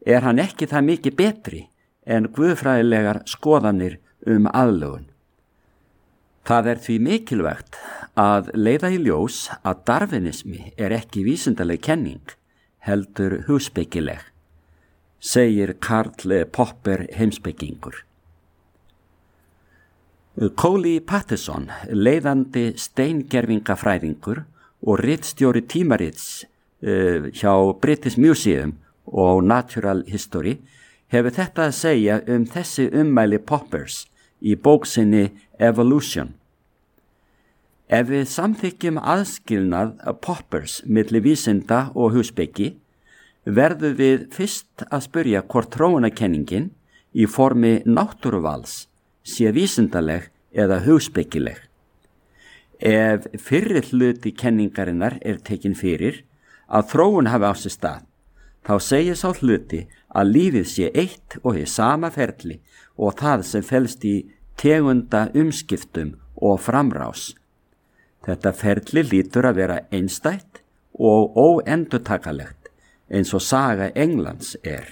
hann ekki það mikið betri en guðfræðilegar skoðanir aðlögun. Það því mikilvægt að leiða í ljós að darwinismi ekki vísindaleg kenning, heldur hugspekileg, segir Karl Popper heimspekingur. Coley Patterson, leiðandi steingervingafræðingur og ritstjóri tímarits hjá British Museum og Natural History, hefur þetta að segja þessi ummæli Poppers í bók sinni Evolution. Ef við samþykkjum aðskilnað Poppers milli vísinda og hugspeki, verðum við fyrst að spyrja hvort þróunarkenningin í formi náttúruvals sé vísindaleg eða hugspekileg. Ef fyrri hluti kenningarinnar tekin fyrir að þróun hafi á sér stað, þá segir sá hluti að lífið sé eitt og hið sama ferli og það sem felst í tegunda umskiptum og framrás. Þetta ferli lítur að vera einstætt og óendurtakanlegt, eins og saga Englands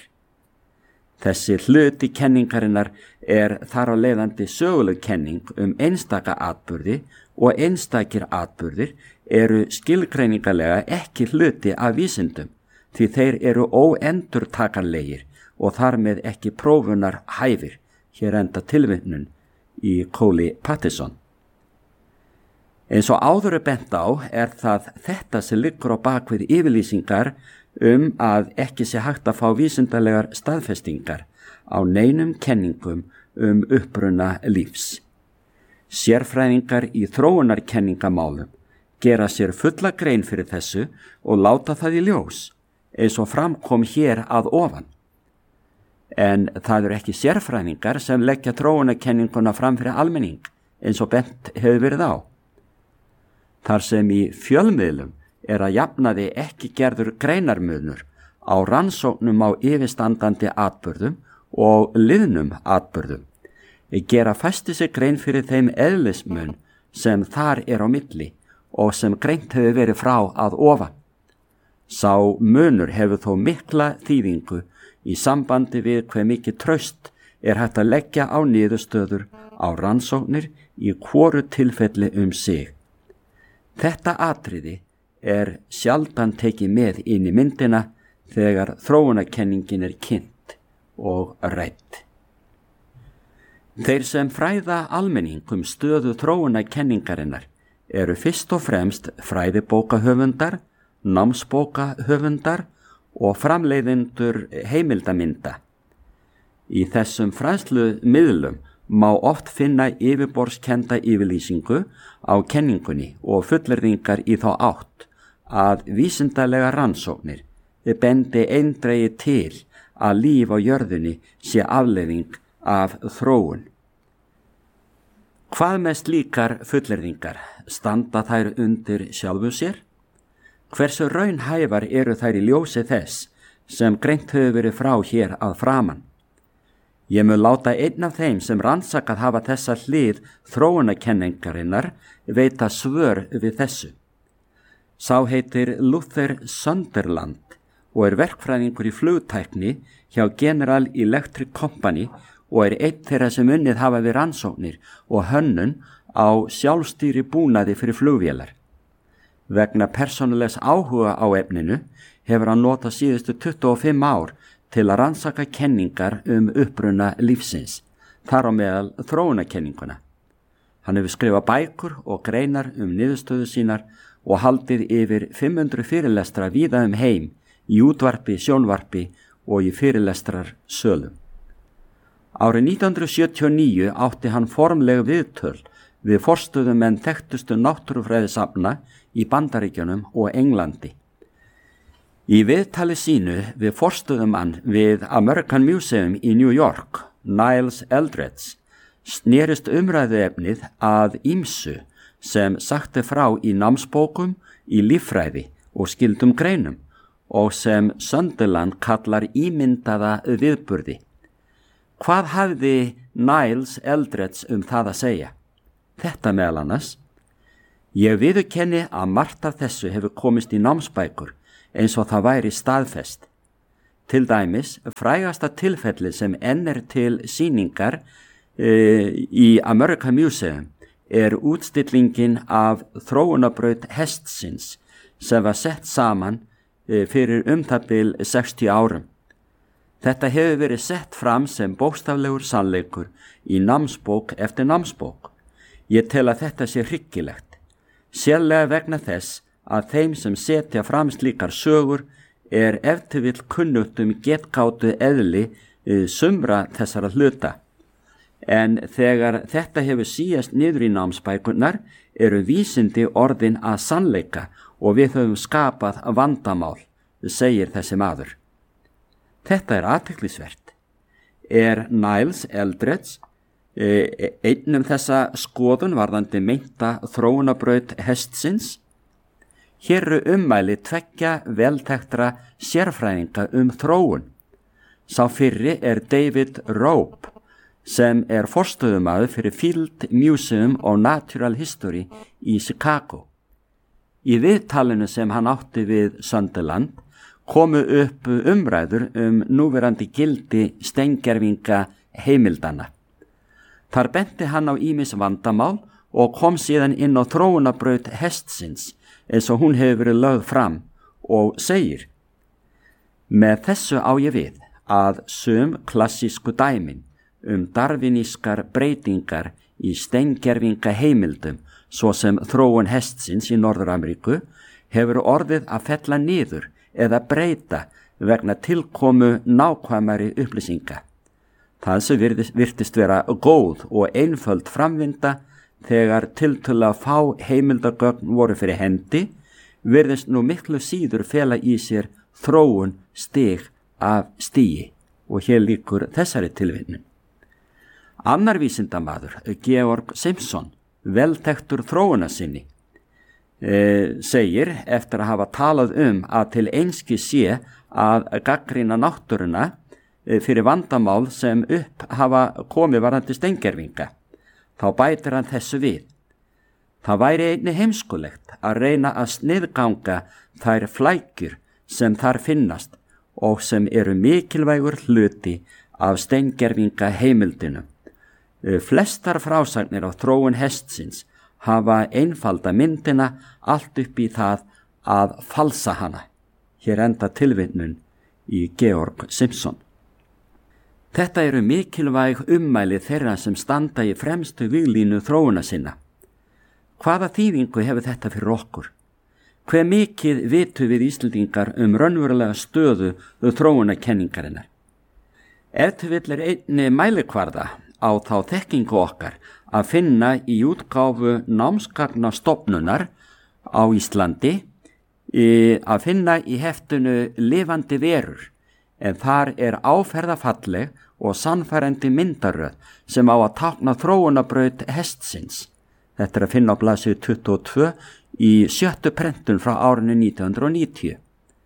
Þessi hluti kenningarinnar þar á leiðandi söguleg kenning einstaka atburði og einstakir atburðir eru skilgreiningarlega ekki hluti af vísindum, því þeir eru óendurtakanlegir og þar með ekki prófunar hæfir, hér enda tilvitnun í Coley Patterson. Eins og áður bent á það þetta sem liggur á bakvið yfirlýsingar að ekki sé hægt að fá vísindalegar staðfestingar á neinum kenningum uppruna lífs. Sérfræðingar í þróunarkenningamálum gera sér fulla grein fyrir þessu og láta það í ljós, eins og framkom hér að ofan. En það ekki sérfræðingar sem leggja þróunarkenninguna fram fyrir almenning, eins og bent hefur verið á. Þar sem í fjölmiðlum að jafnaði ekki gerður greinarmunur á rannsóknum á yfirstandandi atburðum og liðnum atburðum, gera fæsti sig grein fyrir þeim eðlismun sem þar á milli og sem greint hefur verið frá að ofan. Sá munur hefur þó mikla þýðingu í sambandi við hve mikið traust hægt að leggja á niðurstöður á rannsóknir í hvoru tilfelli sig. Þetta atriði sjaldan tekið með inn í myndina þegar þróunarkenningin kynnt og rædd. Þeir sem fræða almenning stöðu þróunarkenningarinnar fyrst og fremst fræðibókahöfundar, námsbókahöfundar og framleiðendur heimildaminda. Í þessum fræðslumiðlum má oft finna yfirborðskennda yfirlýsingu á kenningunni og fullyrðingar í þá átt að vísindalega rannsóknir bendi eindregið til að líf á jörðinni sé afleiðing af þróun. Hvað með slíkar fullyrðingar? Standa þær undir sjálfu sér? Hversu raunhæfar þær í ljósi þess sem greint hefur verið frá hér að framan? Ég mun láta einn af þeim sem rannsakað hafa þessa hlið þróunarkenningarinnar veita svör við þessu. Sá heitir Luther Sunderland og verkfræðingur í flugtækni hjá General Electric Company og einn þeirra sem unnið hafa við rannsóknir og hönnun á sjálfstýri búnaði fyrir flugvélar. Vegna persónulegs áhuga á efninu hefur hann notað síðustu 25 ár til að rannsaka kenningar uppruna lífsins, þar á meðal þróunarkenninguna. Hann hefur skrifað bækur og greinar niðurstöður sínar og haldið yfir 500 fyrirlestra víða heim, í útvarpi, sjónvarpi og í fyrirlestrar sölum. Árið 1979 átti hann formleg viðtöl við forstöðumenn þekktustu náttúrufræðisafna í Bandaríkjunum og Englandi. Í viðtali sínu við forstöðumann við American Museum í New York, Niles Eldredge, snerist umræðuefnið að ýmsu sem sagti frá í námsbókum, í líffræði og skyldum greinum og sem Sunderland kallar ímyndaða viðburði. Hvað hafði Niles Eldredge það að segja? Þetta meðal annars: Ég viðurkenni að margt af þessu hefur komist í námsbækur eins og það væri staðfest. Til dæmis, frægasta tilfelli sem enn til sýningar í American Museum útstillingin af þróunarbraut hestsins sem var sett saman fyrir það bil 60 árum. Þetta hefur verið sett fram sem bókstaflegur sannleikur í námsbók eftir námsbók. Ég tel að þetta sé hryggilegt, sérlega vegna þess að þeim sem setja fram slíkar sögur ef til vill kunnugt getgátu eðli sumra þessara hluta. En þegar þetta hefur síast niður í námsbækurnar vísindi orðin að sannleika og við höfum skapað vandamál, segir þessi maður. Þetta athyglisvert. Niles Eldredge einn þessa skoðun varðandi meinta þróunarbraut hestsins? Hér ummæli tveggja velþekktra sérfræðinga þróun. Sá fyrri David Rope, sem forstöðumaður fyrir Field Museum of Natural History í Chicago. Í viðtalinu sem hann átti við Sunderland komu upp umræður núverandi gildi steingervinga heimildana. Þar benti hann á ýmis vandamál og kom síðan inn á þróunarbraut hestsins eins og hún hefur verið lögð fram og segir: Með þessu á ég við að sum klassísku dæmin darwinískar breytingar í steingervinga heimildum, svo sem þróun hestsins í Norður-Ameríku, hefur orðið að fella niður eða breyta vegna tilkomu nákvæmari upplýsinga. Það sem virtist vera góð og einföld framvinda þegar tiltölulega fá heimildagögn voru fyrir hendi, virðist nú miklu síður fela í sér þróun stig af stigi. Og hér lýkur þessari tilvitnun. Annar vísindamaður, Georg Simpson, velþekktur þróunarsinni, segir eftir að hafa talað að til einskis sé að gagnrýna náttúruna fyrir vandamál sem upp hafa komið varðandi steingervinga. Þá bætir hann þessu við: Það væri einnig heimskulegt að reyna að sniðganga þær flækjur sem þar finnast og sem mikilvægur hluti af steingervinga heimildinu. Flestar frásagnir á þróun hestsins hafa einfalda myndina allt upp í það að falsa hana. Hér enda tilvitnun í Georg Simpson. Þetta mikilvæg ummæli þeirra sem standa í fremstu víglínu þróuna sinna. Hvaða þýðingu hefur þetta fyrir okkur? Hve mikið vitum við Íslendingar raunverulega stöðu þróunakenningarinnar? Ef til vill einni mælikvarða á þá þekkingu okkar að finna í útgáfu námsgagnastofnunar á Íslandi, að finna í heftinu Lifandi verur, en þar áferðafalleg og sannfærandi myndaröð sem á að tákna þróunarbraut hestsins. Þetta að finna á blaðsíðu 22 í 7. prentun frá árinu 1990.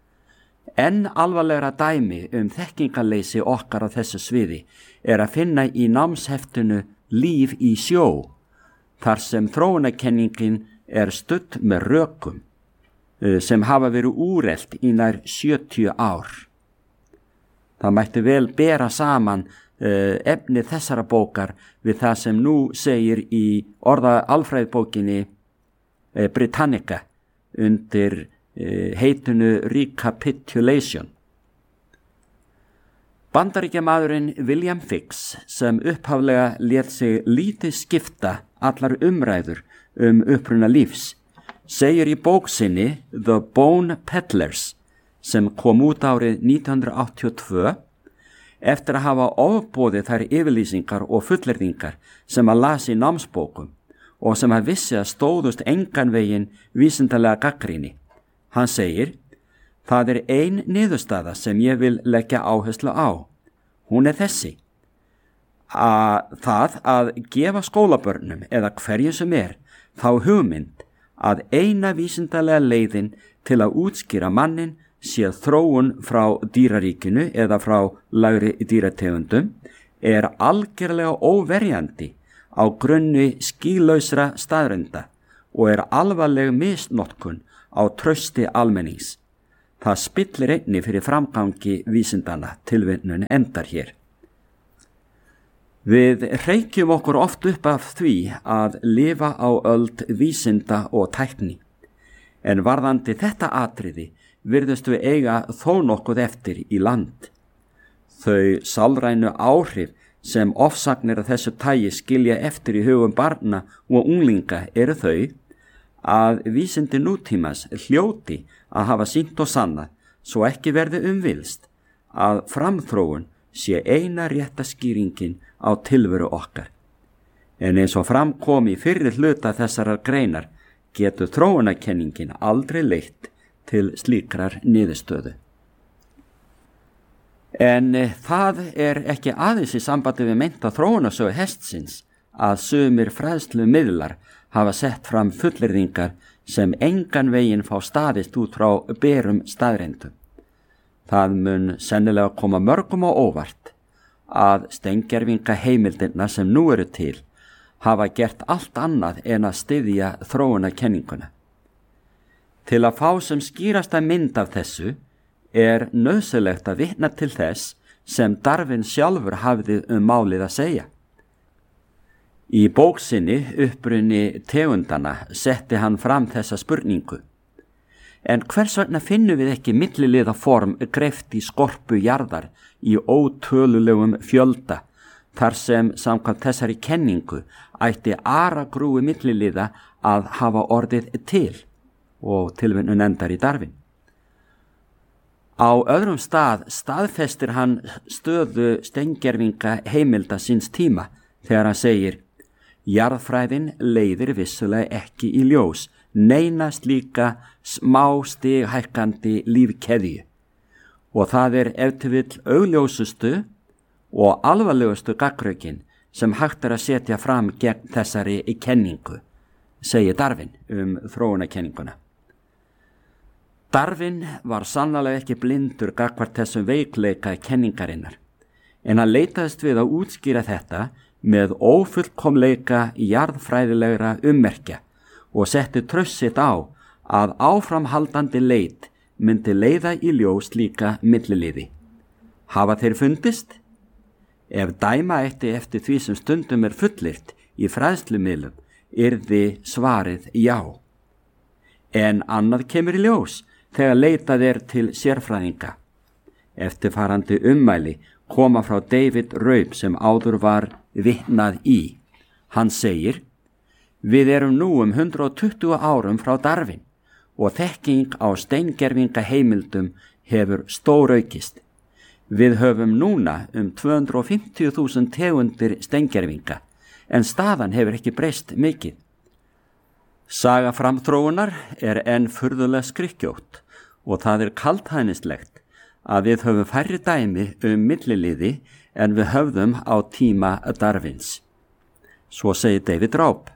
Enn alvarlegra dæmi þekkingarleysi okkar á þessu sviði að finna í námsheftinu Líf í sjó, þar sem þróunarkenningin studd með rökum sem hafa verið úrelt í nær 70 ár. Það mætti vel bera saman efni þessara bókar við það sem nú segir í alfræðibókinni Britannica undir heitinu Recapitulation. Bandaríkjamaðurinn William Fix, sem upphaflega lét sig lítið skipta allar umræður uppruna lífs, segir í bók sinni The Bone Peddlers, sem kom út árið 1982, eftir að hafa ofboðið þær yfirlýsingar og fullyrðingar sem að las í námsbókum og sem að vissi að stóðust engan veginn vísindalega gagnrýni. Hann segir: Það ein niðurstaða sem ég vil leggja áherslu á. Hún þessi: það að gefa skólabörnum eða hverju sem þá hugmynd að eina vísindalega leiðin til að útskýra mannin sé þróun frá dýraríkinu eða frá lægri dýrategundum algerlega óverjandi á grunni skýlausra staðreynda og alvarleg misnotkun á trausti almennings. Það spillir einni fyrir framgangi vísindana, tilvitnun endar hér. Við hreykjum okkur oft upp af því að lifa á öld vísinda og tækni, en varðandi þetta atriði virðust við eiga þó nokkuð eftir í land. Þau sálrænu áhrif sem ofsagnir af þessu tagi skilja eftir í hugum barna og unglinga eru þau að vísindi nútímas hljóti að hafa sýnt og sannað svo ekki verði umvilst að framþróun sé eina rétta skýringin á tilveru okkar. En eins og fram kom í fyrri hluta þessarar greinar getur þróunarkenningin aldrei leitt til slíkrar niðurstöðu. En það er ekki aðeins í sambandi við meinta þróunarsögu hestsins að sumir fræðslumiðlar hafa sett fram fullyrðingar sem engan veginn fá staðist út frá berum staðreyndum. Það mun sennilega koma mörgum á óvart að steingervinga heimildirnar sem nú eru til hafa gert allt annað en að styðja þróunarkenninguna. Til að fá sem skýrasta mynd af þessu er nauðsynlegt að vitna til þess sem Darwin sjálfur hafði málið að segja. Í bók sinni Uppruni tegundana setti hann fram þessa spurningu. En hvers vegna finnum við ekki milliliða form greypt í skorpu jarðar í ótölulegum fjölda, þar sem samkvæmt þessari kenningu ætti aragrúi milliliða að hafa orðið til, og tilvinnun endar í Darwin. Á öðrum stað staðfestir hann stöðu steingervinga heimilda síns tíma þegar hann segir: jarðfræðin leiðir vissulega ekki í ljós neina slíka smá stighækkandi lífkeðju, og það er ef til vill augljósustu og alvarlegustu gaggrökin sem hægt er að setja fram gegn þessari kenningu, segir Darwin þróunarkenninguna. Darwin var sannarlega ekki blindur gagnvart þessum veikleika kenningarinnar, en hann leitaðist við að útskýra þetta með ófullkomleika jarðfræðilegra ummerkja og setti traust sitt á að áframhaldandi leit myndi leiða í ljós líka milliliði. Hafa þeir fundist? Ef dæma ætti eftir því sem stundum er fullyrt í fræðslumiðlum yrði svarið já. En annað kemur í ljós þegar leitað er til sérfræðinga. Eftirfarandi ummæli koma frá David Raup sem áður var vitnað í. Hann segir: við erum nú 120 árum frá Darwin og þekking á steingervinga heimildum hefur stóraukist. Við höfum núna 250.000 tegundir steingervinga, en staðan hefur ekki breyst mikið. Saga framþróunar er enn furðulega skrykkjótt og það er kaldhæðnislegt að við höfum færri dæmi milliliði en við höfðum á tíma Darwins. Svo segir David Raup.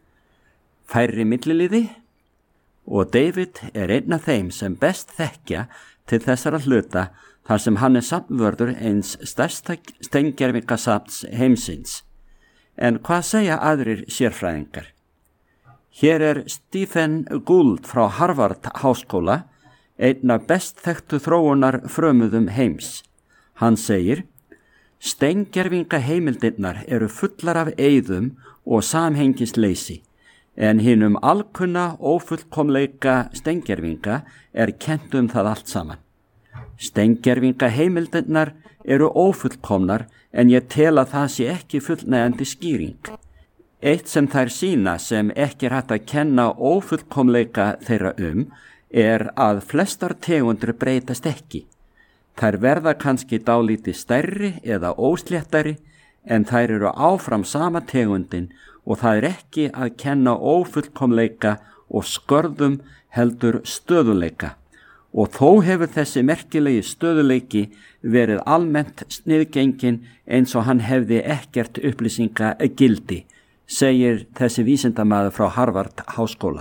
Færri milliliði? Og David er einn af þeim sem best þekkja til þessara hluta þar sem hann er safnvörður eins stærsta steingervingasafns heimsins. En hvað segja aðrir sérfræðingar? Hér er Stephen Gould frá Harvard háskóla, einn af best þekktu þróunar frömuðum heims. Hann segir: steingervinga heimildirnar eru fullar af eyðum og samhengisleysi, en hinum alkunna ófullkomleika steingervinga er kennt það allt saman. Steingervinga heimildirnar eru ófullkomnar, en ég tel að það sé ekki fullnægjandi skýring. Eitt sem þær sýna sem ekki er hægt að kenna ófullkomleika þeirra er að flestar tegundir breytast ekki. Þær verða kannski dálítið stærri eða ósléttari, en þær eru áfram sama tegundin og það er ekki að kenna ófullkomleika og skörðum heldur stöðuleika. Og þó hefur þessi merkilegi stöðuleiki verið almennt sniðgengin eins og hann hefði ekkert upplýsinga gildi, segir þessi vísindamaður frá Harvard háskóla.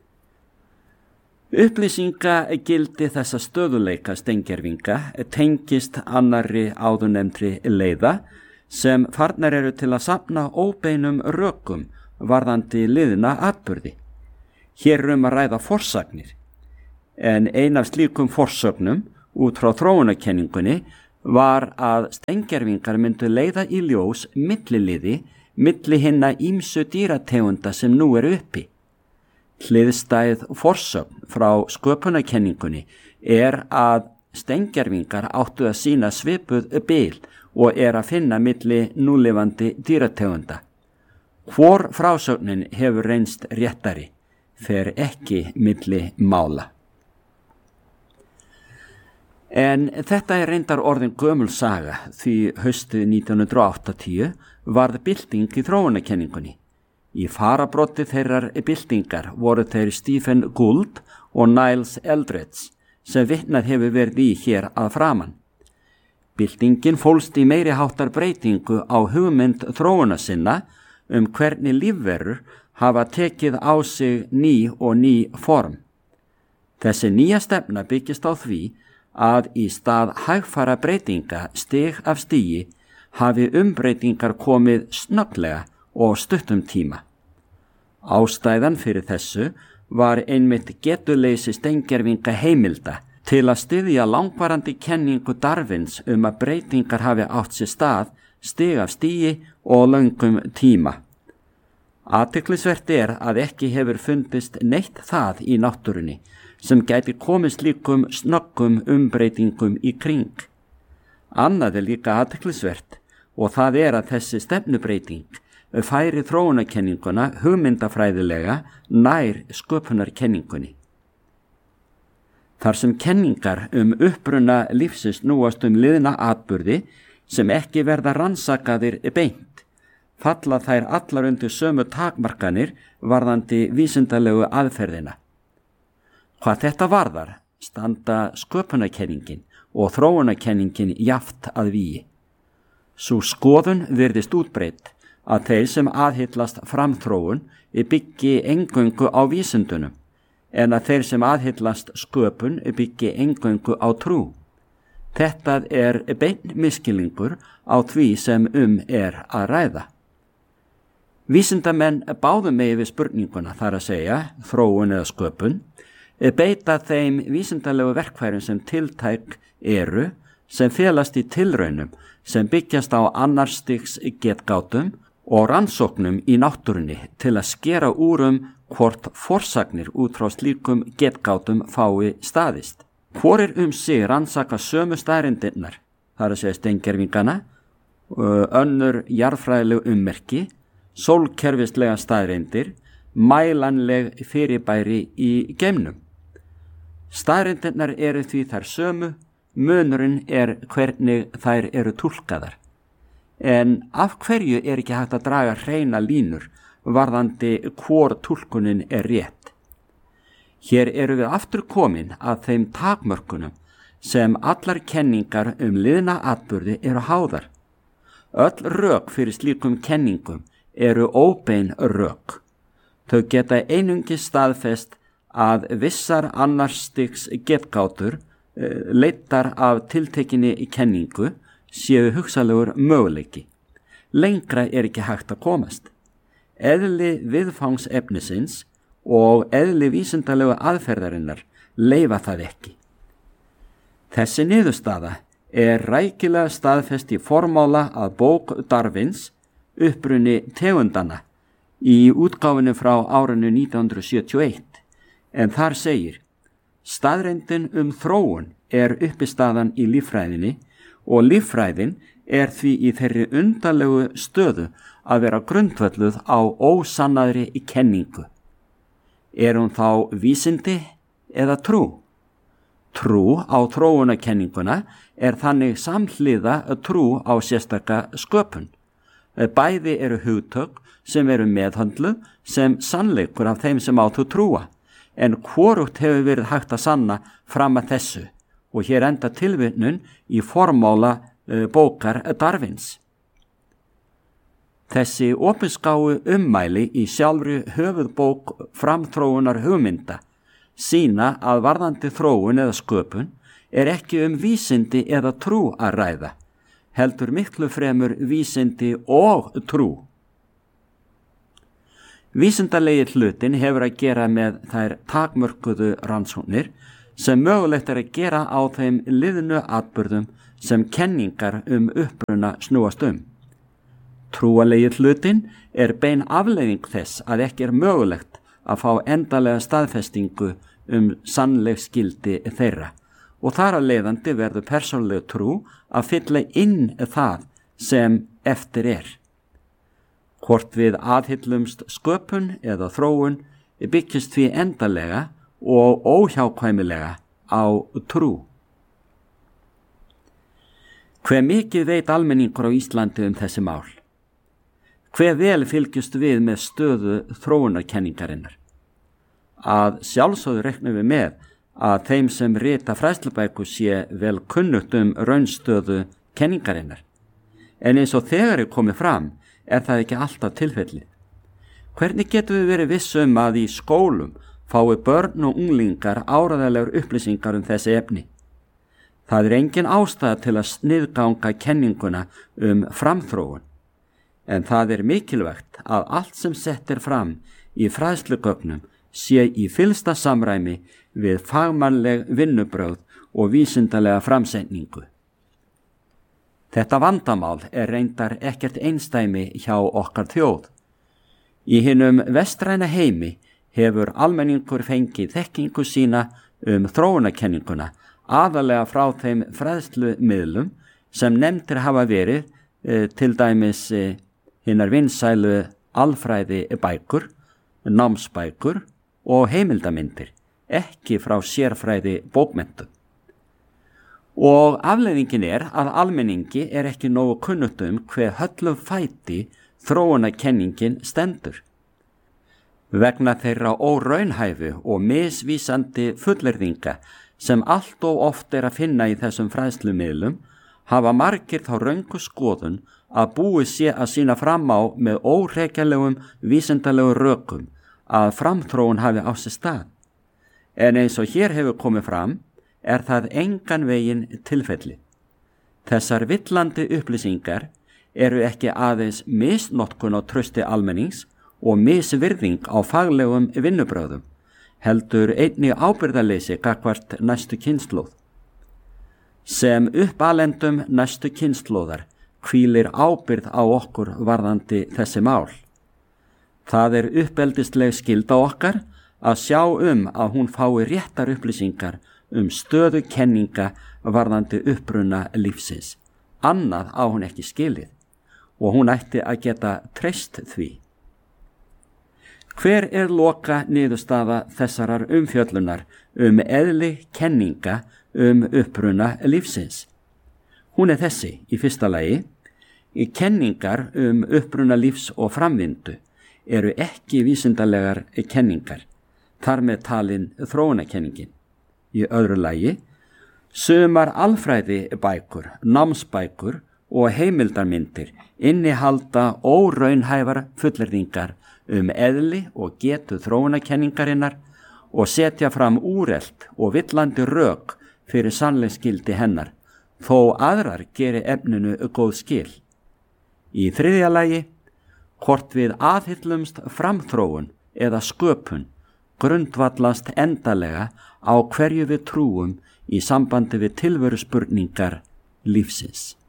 Upplýsingagildi þessa stöðuleika steingervinga tengist annarri áðurnefndri leiða sem farnar eru til að safna óbeinum rökum varðandi liðna atburði. Hér að ræða forsagnir. en ein af slíkum forsögnum út frá þróunarkenningunni var að steingervingar myndu leiða í ljós milliliði milli hinna ýmsu dýrategunda sem nú eru uppi. Hliðstæð forsögn frá sköpunarkenningunni að steingervingar áttu að sýna svipuð bil og að finna milli núlifandi dýrategunda. Hvor frásögnin hefur reynst réttari, fer ekki milli mála. En þetta reyndar orðin gömul saga því haustið 1980 varð bylting í þróunarkenningunni. Í farabroddi þeirrar byltingar voru þeir Stephen Gould og Niles Eldredge sem vitnað hefur verið í hér að framan. Byltingin fólst í meiri háttar breytingu á hugmynd þróunarsinna hvernig lífverur hafa tekið á sig ný og ný form. Þessi nýja stefna byggist á því að í stað hægfara breytinga stig af stigi hafi umbreytingar komið snögglega og stuttum tíma. Ástæðan fyrir þessu var einmitt getuleysi steingervinga heimilda til að styðja langvarandi kenningu Darwins að breytingar hafi átt sér stað stig af stigi og löngum tíma. Athyglisvert að ekki hefur fundist neitt það í náttúrunni sem gæti komið slíkum snöggum umbreytingum í kring. Annað líka athyglisvert og það að þessi stefnubreyting færi þróunarkenninguna hugmyndafræðilega nær sköpunarkenningunni. Þar sem kenningar uppruna lífsins snúast liðna atburði sem ekki verða rannsakaðir beint, falla þær allar undir sömu takmarkanir varðandi vísindalegu aðferðina. Hvað þetta varðar standa sköpunarkenningin og þróunarkenningin jafnt að vígi. Sú skoðun virðist útbreidd að þeir sem aðhyllast framþróun byggi eingöngu á vísindunum en að þeir sem aðhyllast sköpun byggi eingöngu á trú. Þetta beinn misskilningur á því sem að ræða. Vísindamenn báðum megin við spurninguna, þar að segja þróun eða sköpun, beita þeim vísindalegu verkfærum sem tiltæk sem felast í tilraunum sem byggjast á annars stigs getgátum og rannsóknum í náttúrunni til að skera úr hvort forsagnir út frá slíkum getgátum fái staðist. Hvorir sig rannsaka sömu staðreyndirnar, þar að segja steingervingana, önnur jarðfræðileg ummerki, sólkerfislega staðreyndir, mælanleg fyrirbæri í geimnum. Staðreyndirnar því þær sömu, munurinn hvernig þær túlkaðar. En af hverju ekki hægt að draga hreina línur varðandi hvor túlkunin rétt? Hér við aftur komin að þeim takmörkunum sem allar kenningar liðna atburði háðar. Öll rök fyrir slíkum kenningum óbein rök. Þau geta einungis staðfest að vissar annars stigs getgátur leiddar af tiltekinni kenningu séu hugsanlegur möguleiki. Lengra ekki hægt að komast. Eðli viðfangsefnisins og eðli vísindalegu aðferðarinnar leyfa það ekki. Þessi niðurstaða rækilega staðfest í formála að bók Darwins Uppruni tegundana í útgáfunni frá árinu 1971, en þar segir: staðreyndin þróun uppistaðan í líffræðinni og líffræðin því í þeirri undarlegu stöðu að vera grundvölluð á ósannaðri kenningu. Hún þá vísindi eða trú? Trú á þróunarkenninguna þannig samhliða trú á sérstaka sköpun. Bæði hugtök sem meðhöndluð sem sannleikur af þeim sem á þú trúa, en hvorugt hefur verið hægt að sanna fram að þessu, og hér enda tilvitnun í formála bókar Darwins. Þessi opinskáu ummæli í sjálfri höfuðbók framþróunar hugmynda sýna að varðandi þróun eða sköpun ekki vísindi eða trú að ræða, heldur miklu fremur vísindi og trú. Vísindalegi hlutin hefur að gera með þær takmörkuðu rannsóknir sem mögulegt að gera á þeim liðnu atburðum sem kenningar uppruna snúast Trúalegi hlutinn bein afleiðing þess að ekki mögulegt að fá endalega staðfestingu sannleiks gildi þeirra og þar að leiðandi verður persónuleg trú að fylla inn það sem eftir Hvort við aðhyllumst sköpun eða þróun byggist því endalega og óhjákvæmilega á trú. Hve mikið veit almenningur á Íslandi þessi mál? Hve vel fylgjust við með stöðu þróunarkenningarinnar? Að sjálfsögðu reiknum við með að þeim sem rita fræðslubækur sé vel kunnugt raunstöðu kenningarinnar. En eins og þegar komið fram það ekki alltaf tilfellið. Hvernig getum við verið viss að í skólum fái börn og unglingar áreiðanlegar upplýsingar þessi efni? Það engin ástæða til að sniðganga kenninguna framþróun. En það mikilvægt að allt sem sett fram í fræðslugögnum sé í fyllsta samræmi við fagmannleg vinnubrögð og vísindalega framsetningu. Þetta vandamál reyndar ekkert einsdæmi hjá okkar þjóð. Í hinum vestræna heimi hefur almenningur fengið þekkingu sína þróunarkenninguna aðalega frá þeim fræðslumiðlum sem nefndir hafa verið til dæmis hinar vinsælu alfræði bækur, námsbækur og heimildamindir, ekki frá sérfræði bókmenntum. Og afleiðingin að almenningi ekki nógu kunnugt hve höllum fæti þróunarkenningin stendur. Vegna þeirra óraunhæfu og misvísandi fullyrðinga sem allt og oft að finna í þessum fræðslumiðlum hafa margir þá röngu skoðun að búið sé að sýna fram á með óhrekjanlegum vísindalegum rökum að framþróun hafi á sér stað. En eins og hér hefur komið fram það engan veginn tilfelli. Þessar villandi upplýsingar ekki aðeins misnotkun á trausti almennings og misvirðing á faglegum vinnubrögðum, heldur einnig ábyrgðarleysi gagnvart næstu kynslóð. Sem uppalendum næstu kynslóðar hvílir ábyrgð á okkur varðandi þessi mál. Það uppeldisleg skylda okkar að sjá að hún fái réttar upplýsingar stöðu kenninga varðandi uppruna lífsins. Annað á hún ekki skilið og hún ætti að geta treyst því. Hver loka niðurstaða þessarar umfjöllunar eðli kenninga uppruna lífsins? Hún þessi í fyrsta lagi. Kenningar uppruna lífs og framvindu ekki vísindalegar kenningar, þar með talin þróunarkenningin. Í öðru lagi, sumar alfræði bækur, námsbækur og heimildarmyndir innihalda óraunhæfar fullyrðingar eðli og getu þróunarkenningarinnar og setja fram úrelt og villandi rök fyrir sannleiksgildi hennar, þó aðrar geri efninu góð skil. Í þriðja lagi, hvort við aðhyllumst framþróun eða sköpun grundvallast endalega á hverju við trúum í sambandi við tilveruspurningar lífsins.